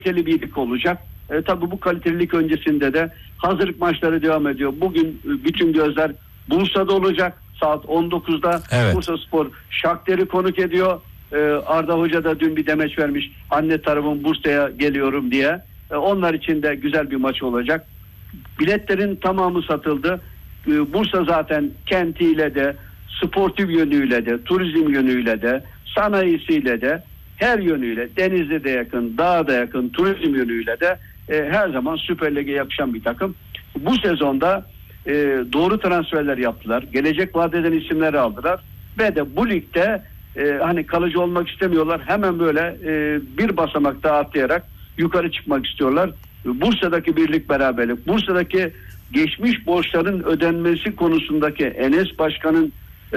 kaliteli bir lig olacak. Tabii bu kalitelilik öncesinde de hazırlık maçları devam ediyor. Bugün bütün gözler Bursa'da olacak. Saat 19'da evet. Bursaspor Shakhtar'ı konuk ediyor. Arda Hoca da dün bir demeç vermiş. Anne tarafım Bursa'ya geliyorum diye. Onlar için de güzel bir maç olacak. Biletlerin tamamı satıldı. Bursa zaten kentiyle de, sportif yönüyle de, turizm yönüyle de, sanayisiyle de, her yönüyle, Denizli'de yakın, Dağ'da yakın, turizm yönüyle de her zaman Süper Lig'e yakışan bir takım. Bu sezonda doğru transferler yaptılar. Gelecek vaat eden isimleri aldılar. Ve de bu ligde hani kalıcı olmak istemiyorlar. Hemen böyle bir basamak daha atlayarak yukarı çıkmak istiyorlar. Bursa'daki birlik beraberlik, Bursa'daki geçmiş borçların ödenmesi konusundaki Enes Başkan'ın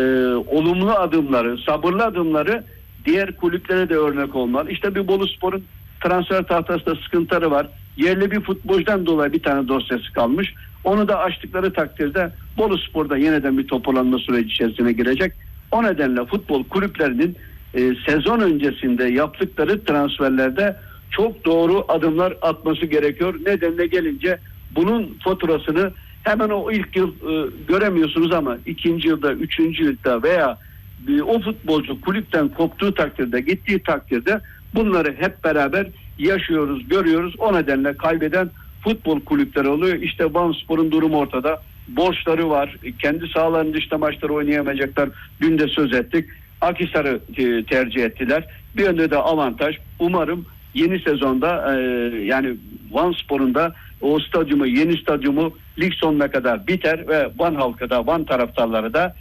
olumlu adımları, sabırlı adımları diğer kulüplere de örnek olmalı. İşte bir Boluspor'un transfer tahtasında sıkıntıları var. Yerli bir futbolcudan dolayı bir tane dosyası kalmış. Onu da açtıkları takdirde Boluspor'da yeniden bir toparlanma süreci içerisine girecek. O nedenle futbol kulüplerinin sezon öncesinde yaptıkları transferlerde çok doğru adımlar atması gerekiyor. Nedenle gelince bunun faturasını hemen o ilk yıl göremiyorsunuz ama ikinci yılda, üçüncü yılda veya o futbolcu kulüpten koptuğu takdirde, gittiği takdirde bunları hep beraber yaşıyoruz, görüyoruz. O nedenle kaybeden futbol kulüpleri oluyor. İşte Vanspor'un durumu ortada. Borçları var. Kendi sahalarının dışında maçları oynayamayacaklar. Dün de söz ettik. Akhisar'ı tercih ettiler. Bir yönde de avantaj. Umarım yeni sezonda yani Vanspor'un da o stadyumu, yeni stadyumu lig sonuna kadar biter ve Van halkı da, Van taraftarları da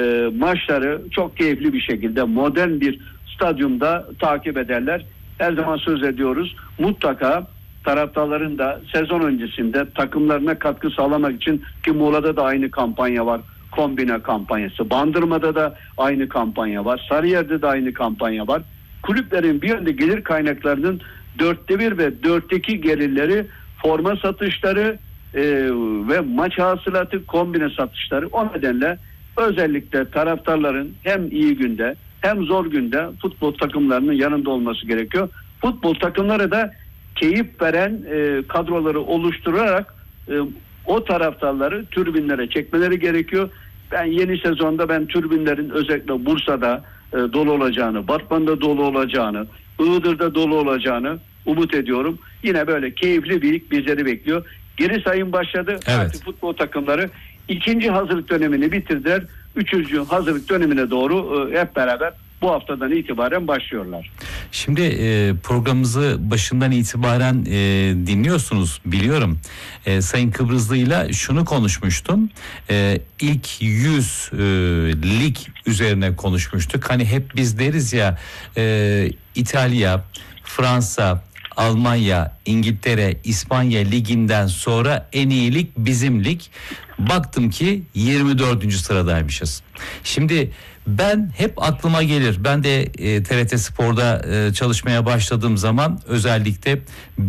maçları çok keyifli bir şekilde modern bir stadyumda takip ederler. Her zaman söz ediyoruz. Mutlaka taraftarların da sezon öncesinde takımlarına katkı sağlamak için, ki Muğla'da da aynı kampanya var. Kombine kampanyası. Bandırma'da da aynı kampanya var. Sarıyer'de de aynı kampanya var. Kulüplerin bir yönde gelir kaynaklarının 1/4 ve 4/2 gelirleri forma satışları ve maç hasılatı, kombine satışları. O nedenle özellikle taraftarların hem iyi günde hem zor günde futbol takımlarının yanında olması gerekiyor. Futbol takımları da keyif veren kadroları oluşturarak o taraftarları tribünlere çekmeleri gerekiyor. Ben yeni sezonda tribünlerin özellikle Bursa'da dolu olacağını, Batman'da dolu olacağını, Iğdır'da dolu olacağını umut ediyorum. Yine böyle keyifli bir lig bizleri bekliyor. Geri sayım başladı. Evet. Artık futbol takımları ikinci hazırlık dönemini bitirdiler. Üçüncü hazırlık dönemine doğru hep beraber bu haftadan itibaren başlıyorlar. Şimdi programımızı başından itibaren dinliyorsunuz biliyorum. Sayın Kıbrıslı'yla şunu konuşmuştum. İlk 100 lig üzerine konuşmuştuk. Hani hep biz deriz ya İtalya, Fransa, Almanya, İngiltere, İspanya liginden sonra en iyi lig bizim lig. Baktım ki 24. sıradaymışız. Şimdi ben hep aklıma gelir. Ben de TRT Spor'da çalışmaya başladığım zaman özellikle